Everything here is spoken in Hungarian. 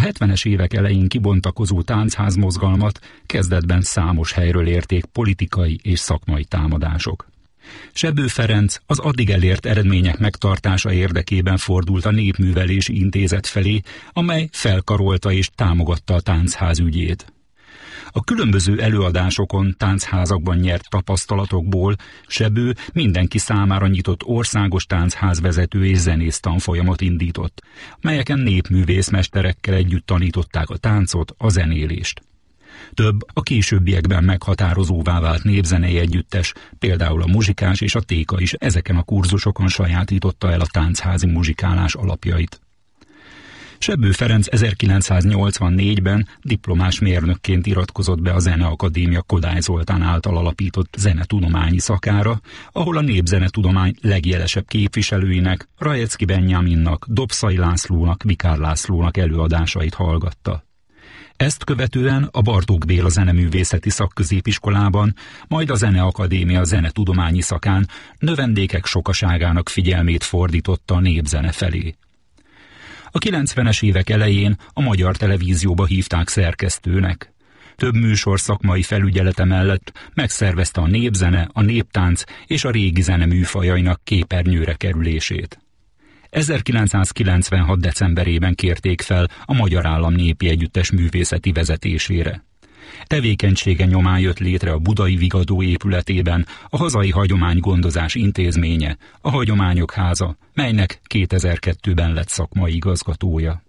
70-es évek elején kibontakozó táncházmozgalmat kezdetben számos helyről érték politikai és szakmai támadások. Sebbő Ferenc az addig elért eredmények megtartása érdekében fordult a Népművelési Intézet felé, amely felkarolta és támogatta a táncház ügyét. A különböző előadásokon, táncházakban nyert tapasztalatokból Sebbő mindenki számára nyitott országos táncházvezető és zenész tanfolyamot indított, melyeken népművészmesterekkel együtt tanították a táncot, a zenélést. Több a későbbiekben meghatározóvá vált népzenei együttes, például a Muzsikás és a Téka is ezeken a kurzusokon sajátította el a tánchazi muzsikálás alapjait. Sebbő Ferenc 1984-ben diplomás mérnökként iratkozott be a Zeneakadémia Kodály Zoltán által alapított zenetudományi szakára, ahol a népzenetudomány legjelesebb képviselőinek, Rajecki Benjaminnak, Dobszai Lászlónak, Vikár Lászlónak előadásait hallgatta. Ezt követően a Bartók Béla Zeneművészeti Szakközépiskolában, majd a Zeneakadémia zenetudományi szakán növendékek sokaságának figyelmét fordította a népzene felé. A 90-es évek elején a Magyar Televízióba hívták szerkesztőnek. Több műsor szakmai felügyelete mellett megszervezte a népzene, a néptánc és a régi zene műfajainak képernyőre kerülését. 1996. decemberében kérték fel a Magyar Állam Népi Együttes művészeti vezetésére. Tevékenysége nyomán jött létre a Budai Vigadó épületében a Hazai Hagyománygondozás Intézménye, a Hagyományok Háza, melynek 2002-ben lett szakmai igazgatója.